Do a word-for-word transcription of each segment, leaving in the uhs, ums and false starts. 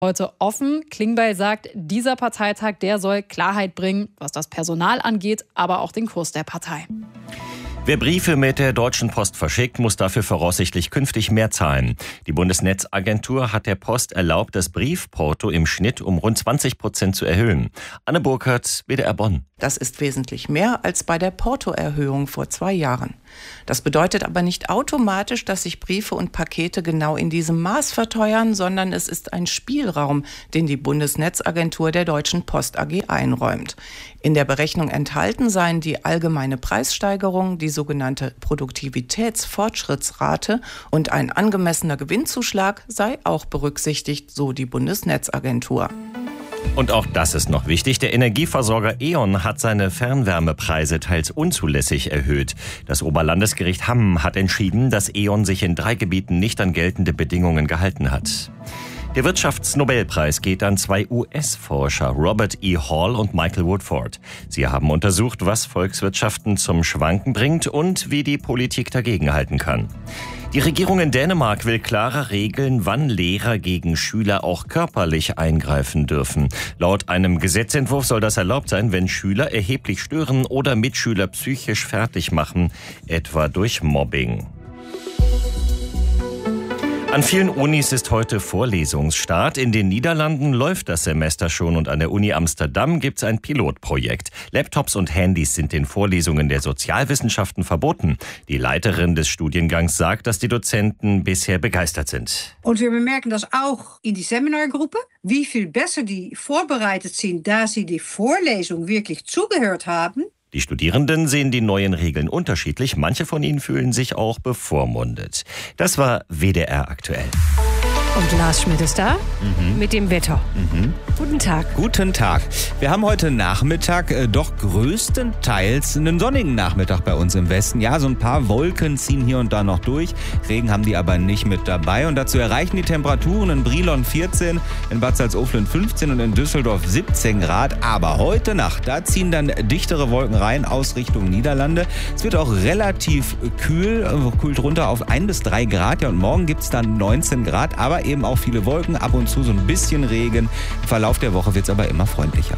Heute offen. Klingbeil sagt, dieser Parteitag, der soll Klarheit bringen, was das Personal angeht, aber auch den Kurs der Partei. Wer Briefe mit der Deutschen Post verschickt, muss dafür voraussichtlich künftig mehr zahlen. Die Bundesnetzagentur hat der Post erlaubt, das Briefporto im Schnitt um rund zwanzig Prozent zu erhöhen. Anne Burkhardt, W D R Bonn. Das ist wesentlich mehr als bei der Portoerhöhung vor zwei Jahren. Das bedeutet aber nicht automatisch, dass sich Briefe und Pakete genau in diesem Maß verteuern, sondern es ist ein Spielraum, den die Bundesnetzagentur der Deutschen Post A G einräumt. In der Berechnung enthalten seien die allgemeine Preissteigerung, die sogenannte Produktivitätsfortschrittsrate und ein angemessener Gewinnzuschlag sei auch berücksichtigt, so die Bundesnetzagentur. Und auch das ist noch wichtig. Der Energieversorger E.ON hat seine Fernwärmepreise teils unzulässig erhöht. Das Oberlandesgericht Hamm hat entschieden, dass E.ON sich in drei Gebieten nicht an geltende Bedingungen gehalten hat. Der Wirtschaftsnobelpreis geht an zwei U S-Forscher, Robert E. Hall und Michael Woodford. Sie haben untersucht, was Volkswirtschaften zum Schwanken bringt und wie die Politik dagegenhalten kann. Die Regierung in Dänemark will klarer regeln, wann Lehrer gegen Schüler auch körperlich eingreifen dürfen. Laut einem Gesetzentwurf soll das erlaubt sein, wenn Schüler erheblich stören oder Mitschüler psychisch fertig machen, etwa durch Mobbing. An vielen Unis ist heute Vorlesungsstart. In den Niederlanden läuft das Semester schon und an der Uni Amsterdam gibt's ein Pilotprojekt. Laptops und Handys sind den Vorlesungen der Sozialwissenschaften verboten. Die Leiterin des Studiengangs sagt, dass die Dozenten bisher begeistert sind. Und wir bemerken das auch in die Seminargruppen, wie viel besser die vorbereitet sind, da sie die Vorlesung wirklich zugehört haben. Die Studierenden sehen die neuen Regeln unterschiedlich. Manche von ihnen fühlen sich auch bevormundet. Das war W D R aktuell. Und Lars Schmidt ist da Mhm. mit dem Wetter. Mhm. Guten Tag. Guten Tag. Wir haben heute Nachmittag äh, doch größtenteils einen sonnigen Nachmittag bei uns im Westen. Ja, so ein paar Wolken ziehen hier und da noch durch. Regen haben die aber nicht mit dabei. Und dazu erreichen die Temperaturen in Brilon vierzehn, in Bad Salzuflen fünfzehn und in Düsseldorf siebzehn Grad. Aber heute Nacht, da ziehen dann dichtere Wolken rein aus Richtung Niederlande. Es wird auch relativ kühl, äh, kühlt runter auf ein bis drei Grad. Ja, und morgen gibt's dann neunzehn Grad, aber eben auch viele Wolken, ab und zu so ein bisschen Regen. Im Verlauf der Woche wird es aber immer freundlicher.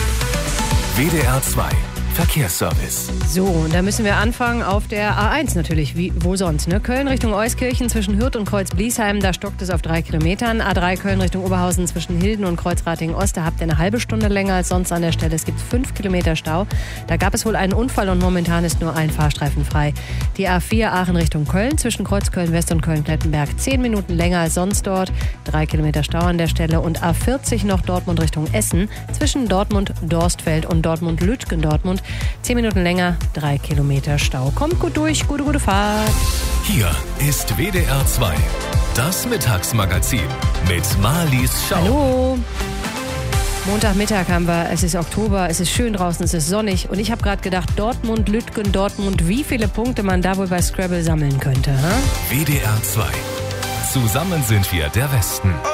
W D R zwei Verkehrsservice. So, und da müssen wir anfangen auf der A eins natürlich, wie wo sonst. Ne? Köln Richtung Euskirchen zwischen Hürth und Kreuz-Bliesheim, da stockt es auf drei Kilometern. A drei Köln Richtung Oberhausen zwischen Hilden und Kreuzratingen-Ost, da habt ihr eine halbe Stunde länger als sonst an der Stelle. Es gibt fünf Kilometer Stau. Da gab es wohl einen Unfall und momentan ist nur ein Fahrstreifen frei. Die A vier Aachen Richtung Köln zwischen Kreuzköln-West und Köln-Klettenberg zehn Minuten länger als sonst dort. Drei Kilometer Stau an der Stelle. Und A vierzig noch Dortmund Richtung Essen zwischen Dortmund-Dorstfeld und Dortmund-Lütgendortmund. Zehn Minuten länger, drei Kilometer Stau. Kommt gut durch, gute, gute Fahrt. Hier ist W D R zwei, das Mittagsmagazin mit Marlies Schau. Hallo. Montagmittag haben wir, es ist Oktober, es ist schön draußen, es ist sonnig. Und ich habe gerade gedacht, Dortmund, Lütgen, Dortmund, wie viele Punkte man da wohl bei Scrabble sammeln könnte. Huh? W D R zwei. Zusammen sind wir der Westen.